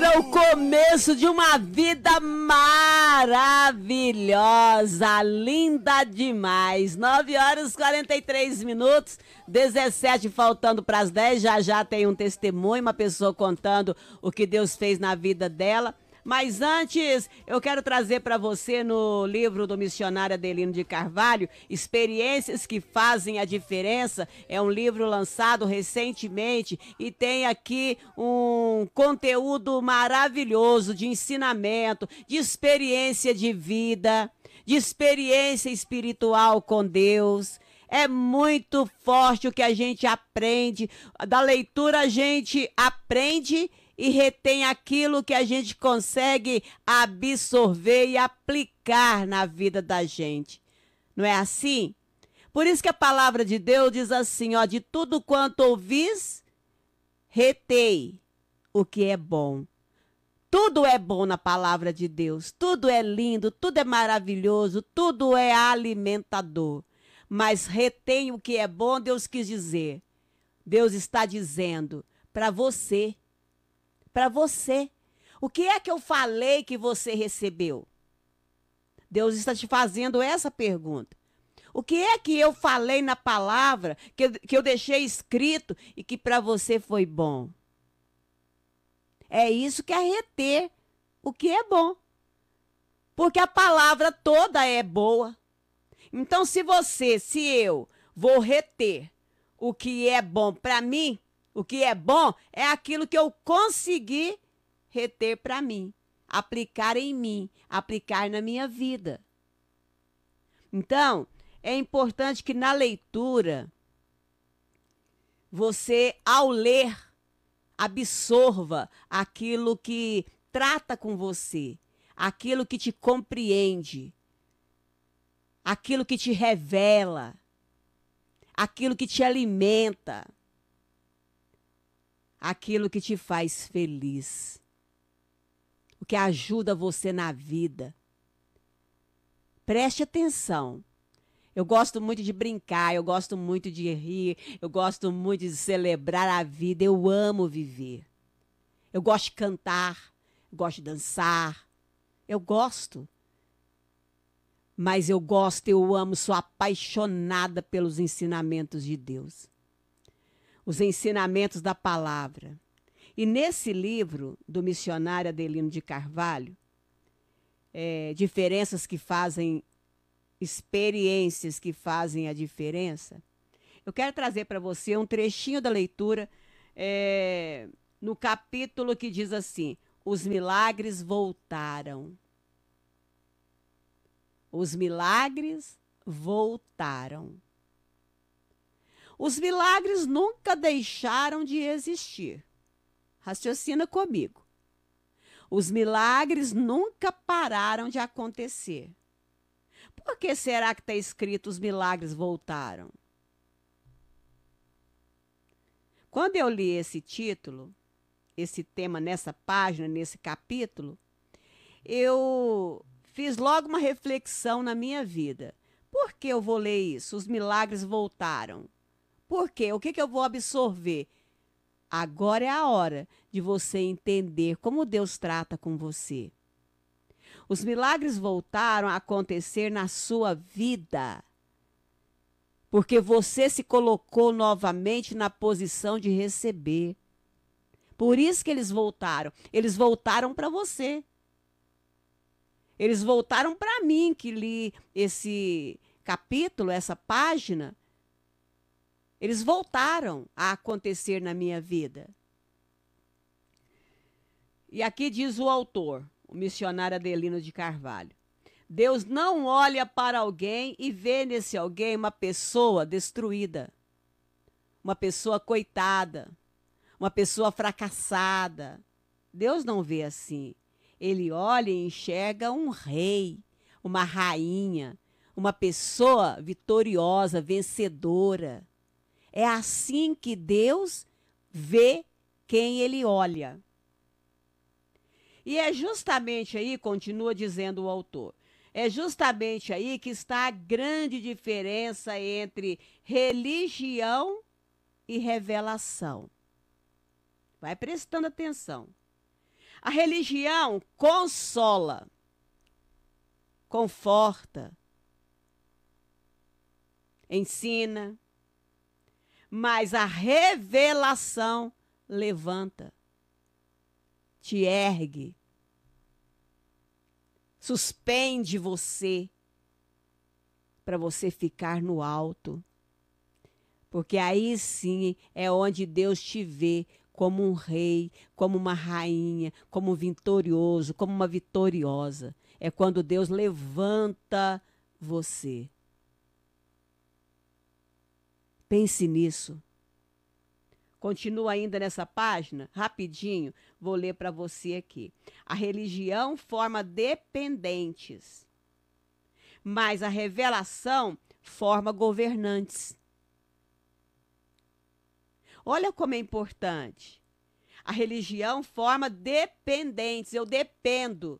é o começo de uma vida maravilhosa, linda demais. 9h43, 17 faltando para as 10. Já tem um testemunho, uma pessoa contando o que Deus fez na vida dela. Mas antes, eu quero trazer para você no livro do missionário Adelino de Carvalho, Experiências que Fazem a Diferença. É um livro lançado recentemente e tem aqui um conteúdo maravilhoso de ensinamento, de experiência de vida, de experiência espiritual com Deus. É muito forte o que a gente aprende. Da leitura a gente aprende e retém aquilo que a gente consegue absorver e aplicar na vida da gente. Não é assim? Por isso que a palavra de Deus diz assim, ó, de tudo quanto ouvis, retei o que é bom. Tudo é bom na palavra de Deus, tudo é lindo, tudo é maravilhoso, tudo é alimentador. Mas retém o que é bom, Deus quis dizer. Deus está dizendo para você. Para você. O que é que eu falei que você recebeu? Deus está te fazendo essa pergunta. O que é que eu falei na palavra, que eu deixei escrito e que para você foi bom? É isso que é reter o que é bom. Porque a palavra toda é boa. Então, se eu vou reter o que é bom para mim, o que é bom é aquilo que eu consegui reter para mim, aplicar em mim, aplicar na minha vida. Então, é importante que na leitura, você, ao ler, absorva aquilo que trata com você, aquilo que te compreende, aquilo que te revela, aquilo que te alimenta, aquilo que te faz feliz, o que ajuda você na vida. Preste atenção. Eu gosto muito de brincar, eu gosto muito de rir, eu gosto muito de celebrar a vida, eu amo viver. Eu gosto de cantar, eu gosto de dançar, eu gosto. Mas eu amo, sou apaixonada pelos ensinamentos de Deus. Os ensinamentos da palavra. E nesse livro do missionário Adelino de Carvalho, diferenças que fazem, experiências que fazem a diferença, eu quero trazer para você um trechinho da leitura no capítulo que diz assim, os milagres voltaram. Os milagres voltaram. Os milagres nunca deixaram de existir. Raciocina comigo. Os milagres nunca pararam de acontecer. Por que será que está escrito os milagres voltaram? Quando eu li esse título, esse tema nessa página, nesse capítulo, eu fiz logo uma reflexão na minha vida. Por que eu vou ler isso? Os milagres voltaram. Por quê? O que eu vou absorver? Agora é a hora de você entender como Deus trata com você. Os milagres voltaram a acontecer na sua vida. Porque você se colocou novamente na posição de receber. Por isso que eles voltaram. Eles voltaram para você. Eles voltaram para mim, que li esse capítulo, essa página. Eles voltaram a acontecer na minha vida. E aqui diz o autor, o missionário Adelino de Carvalho. Deus não olha para alguém e vê nesse alguém uma pessoa destruída, uma pessoa coitada, uma pessoa fracassada. Deus não vê assim. Ele olha e enxerga um rei, uma rainha, uma pessoa vitoriosa, vencedora. É assim que Deus vê quem ele olha. E é justamente aí, continua dizendo o autor, é justamente aí que está a grande diferença entre religião e revelação. Vai prestando atenção. A religião consola, conforta, ensina, mas a revelação levanta, te ergue, suspende você para você ficar no alto. Porque aí sim é onde Deus te vê como um rei, como uma rainha, como um vitorioso, como uma vitoriosa. É quando Deus levanta você. Pense nisso. Continua ainda nessa página, rapidinho, vou ler para você aqui. A religião forma dependentes, mas a revelação forma governantes. Olha como é importante. A religião forma dependentes. Eu dependo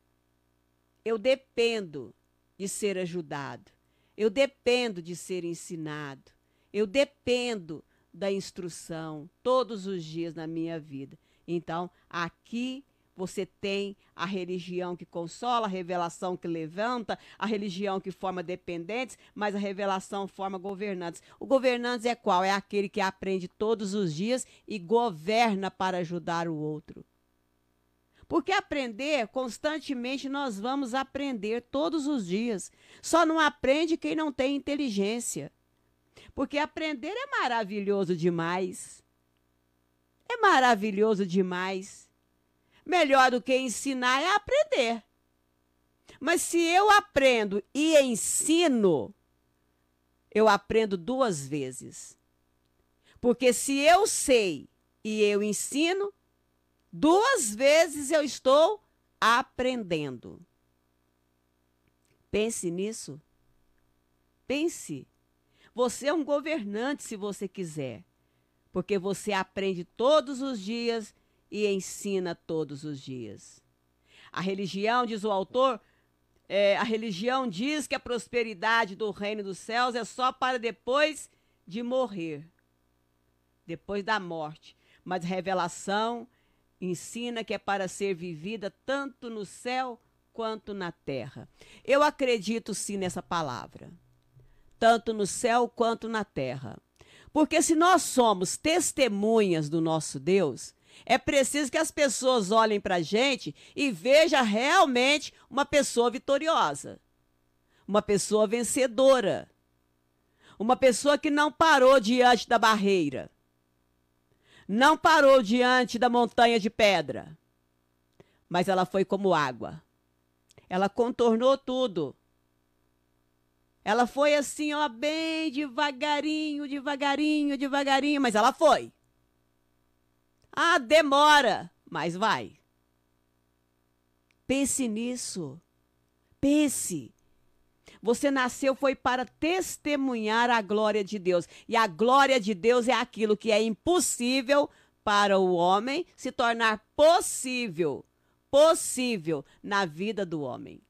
de ser ajudado. Eu dependo de ser ensinado. Eu dependo da instrução todos os dias na minha vida. Então, aqui você tem a religião que consola, a revelação que levanta, a religião que forma dependentes, mas a revelação forma governantes. O governante é qual? É aquele que aprende todos os dias e governa para ajudar o outro. Porque aprender, constantemente nós vamos aprender todos os dias. Só não aprende quem não tem inteligência. Porque aprender é maravilhoso demais. É maravilhoso demais. Melhor do que ensinar é aprender. Mas se eu aprendo e ensino, eu aprendo 2 vezes. Porque se eu sei e eu ensino, 2 vezes eu estou aprendendo. Pense nisso. Pense. Você é um governante se você quiser. Porque você aprende todos os dias e ensina todos os dias. A religião, diz o autor, a religião diz que a prosperidade do reino dos céus é só para depois de morrer, depois da morte. Mas a revelação ensina que é para ser vivida tanto no céu quanto na terra. Eu acredito sim nessa palavra, tanto no céu quanto na terra. Porque se nós somos testemunhas do nosso Deus, é preciso que as pessoas olhem para a gente e vejam realmente uma pessoa vitoriosa, uma pessoa vencedora, uma pessoa que não parou diante da barreira, não parou diante da montanha de pedra, mas ela foi como água. Ela contornou tudo. Ela foi assim, ó, bem devagarinho, devagarinho, devagarinho, mas ela foi. Ah, demora, mas vai. Pense nisso. Pense. Você nasceu foi para testemunhar a glória de Deus. E a glória de Deus é aquilo que é impossível para o homem se tornar possível. Possível na vida do homem.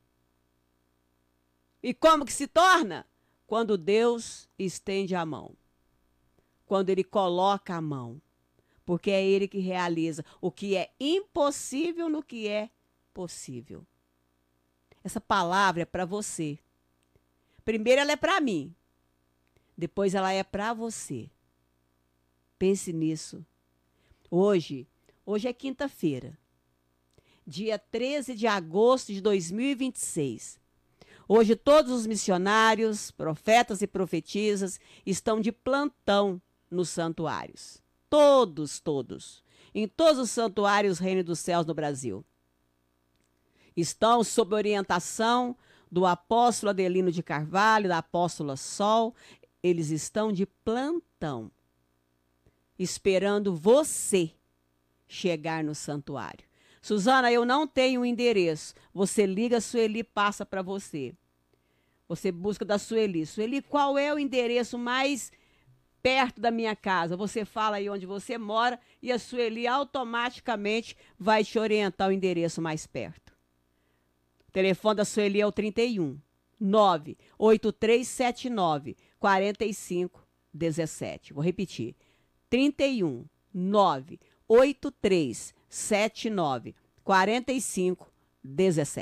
E como que se torna? Quando Deus estende a mão. Quando Ele coloca a mão. Porque é Ele que realiza o que é impossível no que é possível. Essa palavra é para você. Primeiro ela é para mim. Depois ela é para você. Pense nisso. Hoje é quinta-feira. Dia 13 de agosto de 2026. Hoje todos os missionários, profetas e profetisas estão de plantão nos santuários. Todos. Em todos os santuários Reino dos Céus no Brasil. Estão sob orientação do apóstolo Adelino de Carvalho, da apóstola Sol. Eles estão de plantão, esperando você chegar no santuário. Suzana, eu não tenho o endereço. Você liga, a Sueli passa para você. Você busca da Sueli. Sueli, qual é o endereço mais perto da minha casa? Você fala aí onde você mora e a Sueli automaticamente vai te orientar o endereço mais perto. O telefone da Sueli é o 31 98379 4517. Vou repetir. 31 98379 45 17.